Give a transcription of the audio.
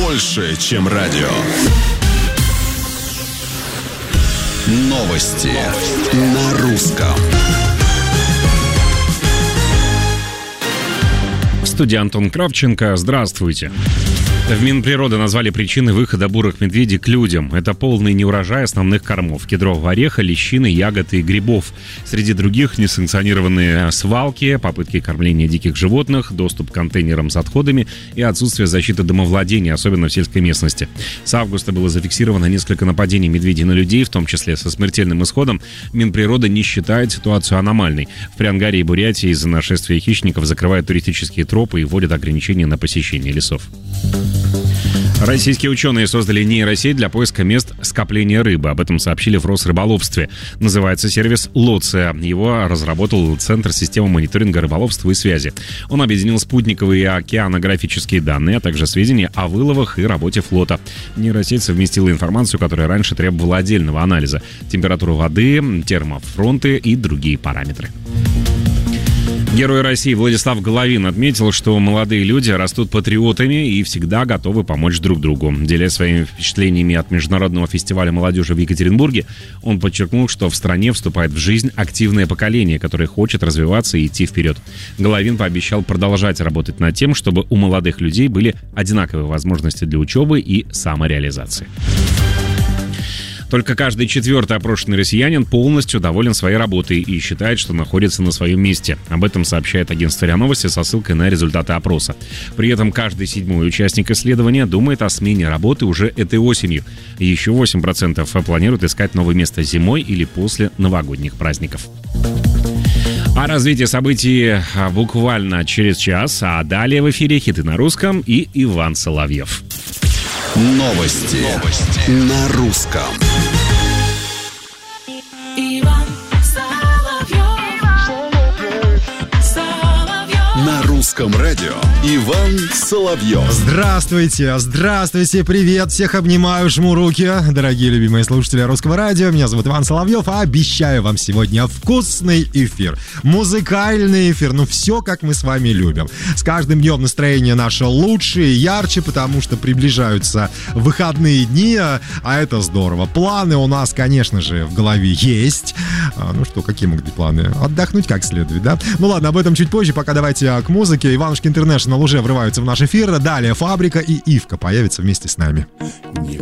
больше, чем радио. Новости на русском. В студии Антон Кравченко. Здравствуйте. В Минприроды назвали причины выхода бурых медведей к людям. Это полный неурожай основных кормов: кедрового ореха, лещины, ягод и грибов. Среди других несанкционированные свалки, попытки кормления диких животных, доступ к контейнерам с отходами и отсутствие защиты домовладения, особенно в сельской местности. С августа было зафиксировано несколько нападений медведей на людей, в том числе со смертельным исходом. Минприрода не считает ситуацию аномальной. В Приангарии и Бурятии из-за нашествия хищников закрывают туристические тропы и вводят ограничения на посещение лесов. Российские ученые создали нейросеть для поиска мест скопления рыбы. Об этом сообщили в Росрыболовстве. Называется сервис «Лоция». Его разработал Центр системы мониторинга рыболовства и связи. Он объединил спутниковые и океанографические данные, а также сведения о выловах и работе флота. Нейросеть совместила информацию, которая раньше требовала отдельного анализа: температуру воды, термофронты и другие параметры. Герой России Владислав Головин отметил, что молодые люди растут патриотами и всегда готовы помочь друг другу. Делясь своими впечатлениями от Международного фестиваля молодежи в Екатеринбурге, он подчеркнул, что в стране вступает в жизнь активное поколение, которое хочет развиваться и идти вперед. Головин пообещал продолжать работать над тем, чтобы у молодых людей были одинаковые возможности для учебы и самореализации. Только каждый четвертый опрошенный россиянин полностью доволен своей работой и считает, что находится на своем месте. Об этом сообщает агентство РИА Новости со ссылкой на результаты опроса. При этом каждый седьмой участник исследования думает о смене работы уже этой осенью. Еще 8% планируют искать новое место зимой или после новогодних праздников. О развитии событий буквально через час, а далее в эфире хиты на русском и Иван Соловьев. Новости на русском. На русском радио Иван Соловьев. Здравствуйте, привет, всех обнимаю, жму руки. Дорогие любимые слушатели русского радио, меня зовут Иван Соловьев, а обещаю вам сегодня вкусный эфир, музыкальный эфир, все как мы с вами любим. С каждым днем настроение наше лучше и ярче, потому что приближаются выходные дни, а это здорово. Планы у нас, конечно же, в голове есть. Какие могут быть планы? Отдохнуть как следует, да? Ладно, об этом чуть позже, пока давайте к музыке. Иванушки Интернешнл уже врываются в наш эфир. Далее Фабрика и Ивка появятся вместе с нами. Не